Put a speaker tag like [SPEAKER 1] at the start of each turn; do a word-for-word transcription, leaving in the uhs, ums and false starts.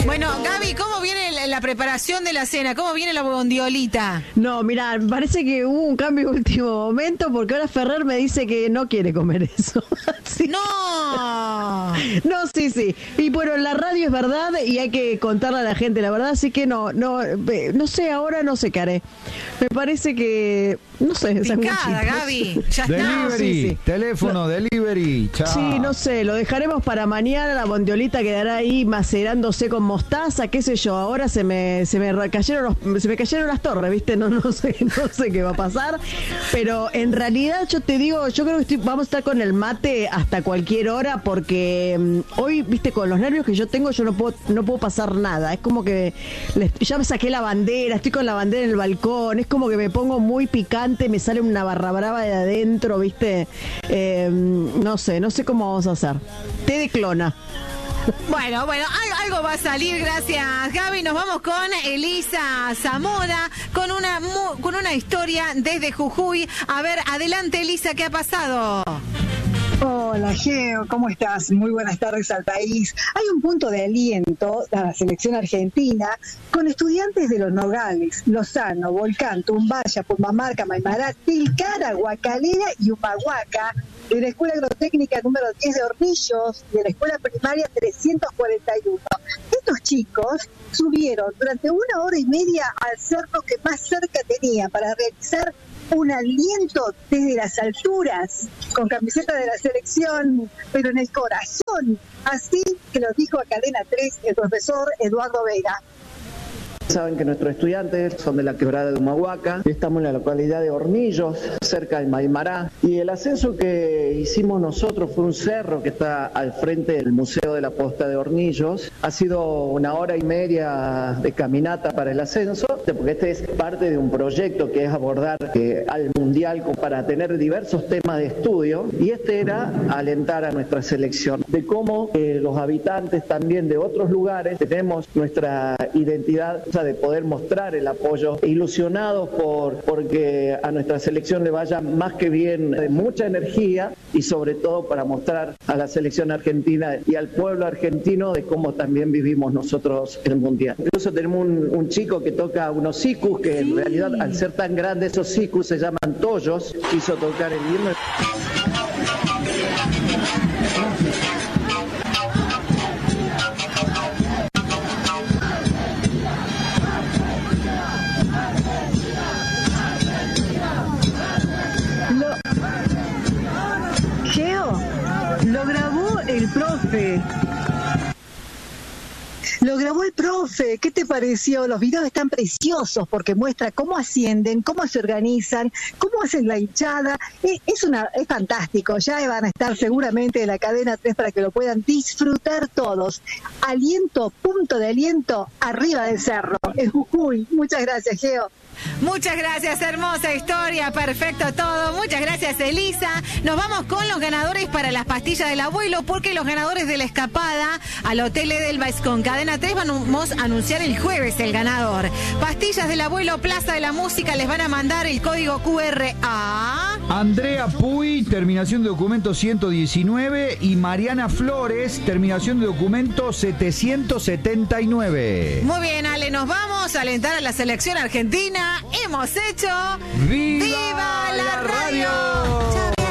[SPEAKER 1] Bueno, Gaby, ¿cómo viene la, la preparación de la cena? ¿Cómo viene la bondiolita?
[SPEAKER 2] No, mira, parece que hubo un cambio en último momento porque ahora Ferrer me dice que no quiere comer eso. Sí.
[SPEAKER 1] ¡No!
[SPEAKER 2] No, sí, sí. Y bueno, la radio es verdad y hay que contarle a la gente la verdad, así que no, no, no sé, ahora no sé qué haré. Me parece que, no sé,
[SPEAKER 1] picada, Gaby. Ya está.
[SPEAKER 3] Delivery,
[SPEAKER 2] Sí, sí.
[SPEAKER 3] teléfono, delivery. Chao.
[SPEAKER 2] Sí, no sé, lo dejaremos para mañana. La bondiolita quedará ahí macerándose con mostaza, qué sé yo. Ahora se me se me cayeron los, se me cayeron las torres, ¿viste? No no sé, no sé qué va a pasar, pero en realidad yo te digo, yo creo que estoy, vamos a estar con el mate hasta cualquier hora porque um, hoy, ¿viste? Con los nervios que yo tengo, yo no puedo no puedo pasar nada. Es como que les, ya me saqué la bandera, estoy con la bandera en el balcón, es como que me pongo muy picante, me sale una barra brava de adentro, ¿viste? Eh, no sé, no sé cómo vamos a hacer. Té de clona.
[SPEAKER 1] Bueno, bueno, algo, algo va a salir, gracias Gaby. Nos vamos con Elisa Zamora, con una, con una historia desde Jujuy. A ver, adelante Elisa, ¿qué ha pasado?
[SPEAKER 4] Hola Geo, ¿cómo estás? Muy buenas tardes al país. Hay un punto de aliento de la selección argentina con estudiantes de Los Nogales, Lozano, Volcán, Tumbaya, Pumamarca, Maimará, Tilcara, Guacalera y Humahuaca, de la Escuela Agrotécnica número diez de Hornillos y de la Escuela Primaria trescientos cuarenta y uno. Estos chicos subieron durante una hora y media al cerro que más cerca tenía para realizar un aliento desde las alturas, con camiseta de la selección, pero en el corazón, así que lo dijo a Cadena tres el profesor Eduardo Vega.
[SPEAKER 5] Saben que nuestros estudiantes son de la quebrada de Humahuaca, estamos en la localidad de Hornillos, cerca de Maimará, y el ascenso que hicimos nosotros fue un cerro que está al frente del Museo de la Posta de Hornillos. Ha sido una hora y media de caminata para el ascenso, porque este es parte de un proyecto que es abordar eh, al Mundial para tener diversos temas de estudio, y este era alentar a nuestra selección, de cómo eh, los habitantes también de otros lugares tenemos nuestra identidad, o sea, de poder mostrar el apoyo, ilusionados por porque a nuestra selección le vaya más que bien, de mucha energía, y sobre todo para mostrar a la selección argentina y al pueblo argentino de cómo también vivimos nosotros el Mundial. Incluso tenemos un, un chico que toca unos sikus, que en realidad al ser tan grandes esos sikus se llaman tollos, quiso tocar el himno.
[SPEAKER 4] Lo grabó el profe. Lo grabó el profe. ¿Qué te pareció? Los videos están preciosos porque muestra cómo ascienden, cómo se organizan, cómo hacen la hinchada. Es, es, una, es fantástico. Ya van a estar seguramente en la cadena tres para que lo puedan disfrutar todos. Aliento, punto de aliento, arriba del cerro, en Jujuy. Muchas gracias, Geo.
[SPEAKER 1] Muchas gracias, hermosa historia, perfecto todo. Muchas gracias, Elisa. Nos vamos con los ganadores para las pastillas del abuelo, porque los ganadores de la escapada al Hotel Edelweiss con Cadena tres vamos a anunciar el jueves el ganador. Pastillas del abuelo, Plaza de la Música, les van a mandar el código Q R a
[SPEAKER 3] Andrea Puy, terminación de documento ciento diecinueve, y Mariana Flores, terminación de documento setecientos setenta y nueve.
[SPEAKER 1] Muy bien, Ale, nos vamos a alentar a la selección argentina. Hemos hecho
[SPEAKER 3] ¡Viva,
[SPEAKER 1] ¡Viva la, la radio! radio!